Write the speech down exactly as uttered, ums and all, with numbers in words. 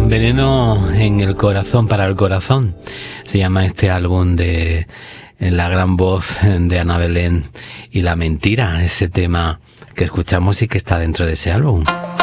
Veneno en el corazón, para el corazón, se llama este álbum de La gran voz de Ana Belén y La mentira, ese tema que escuchamos y que está dentro de ese álbum.